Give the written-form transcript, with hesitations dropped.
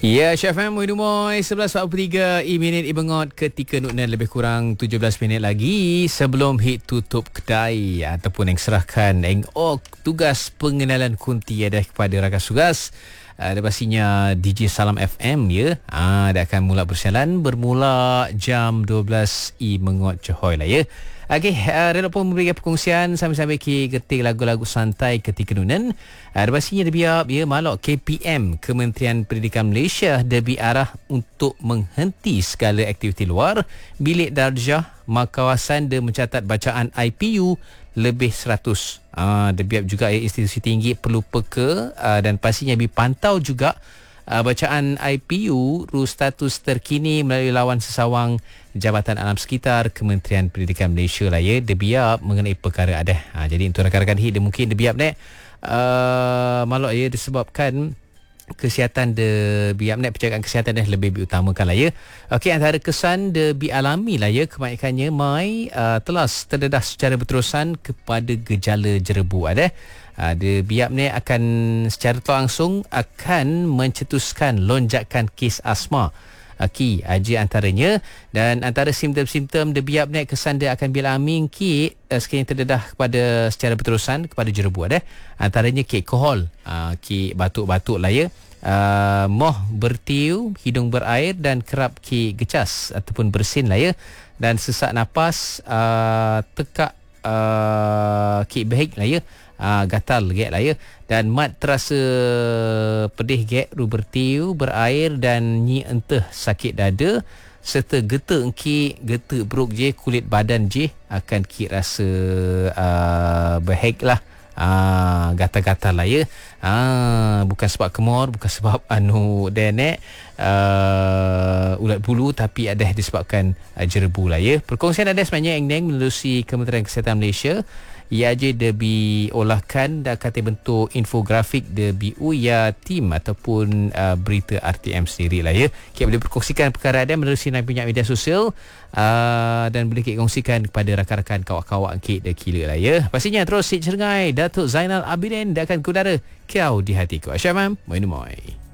Ya, Chef M, Muidumoi, 11.43 minit ibengot ketika Nuknan lebih kurang 17 minit lagi sebelum hit tutup kedai ataupun yang serahkan tugas pengenalan kunti ada kepada rakan tugas. Ada pastinya DJ Salam FM ya. Dia akan mula bersiaran bermula jam 12 mengot Johor lah ya. Okey, Rela pun memberikan perkongsian sambil-sambil ketik lagu-lagu santai ketika Nunan. Ada pastinya dia biar malak KPM, Kementerian Pendidikan Malaysia debi arah untuk menghenti segala aktiviti luar bilik darjah kawasan dan mencatat bacaan IPU lebih 100. Debiap juga institusi tinggi perlu peka dan pastinya dipantau juga bacaan IPU status terkini melalui lawan sesawang Jabatan Alam Sekitar Kementerian Pendidikan Malaysia lah ya. Debiap mengenai perkara ada. Jadi untuk rakan-rakan hit dia mungkin debiap nek malak ya disebabkan kesihatan biar penjagaan kesihatan dah lebih diutamakan lah ya. Okey, antara kesan alami lah ya kebanyakannya mai telas terdedah secara berterusan kepada gejala jerebu ada. Biar ni akan secara langsung akan mencetuskan lonjakan kes asma. Okey, antaranya dan antara simptom-simptom biar ni kesan dia akan alami sekiranya terdedah kepada secara berterusan kepada jerebu ada. Antaranya alkohol, batuk-batuk lah ya. Moh bertiu, hidung berair dan kerap gecas ataupun bersin lah ya. Dan sesak nafas, tekak behik lah ya. Gatal gek lah ya. Dan mat terasa pedih gek, bertiu, berair dan nyi entah sakit dada serta getar perut je, kulit badan je akan rasa behik lah. Gatal-gatal lah ya. Bukan sebab kemor, bukan sebab ulat bulu, tapi ada disebabkan jerebu lah ya. Perkongsian ada sebenarnya yang menerusi Kementerian Kesihatan Malaysia. Ia je diolahkan dan kata bentuk infografik ya tim ataupun berita RTM sendiri lah ya. Kita boleh perkongsikan perkara ada menerusi media sosial dan boleh kita kongsikan kepada rakan-rakan kawan-kawan kita kila lah ya. Pastinya terus Cik Cengai Datuk Zainal Abidin dia akan ke udara kau di hatiku. Asyamam, Moinumoi.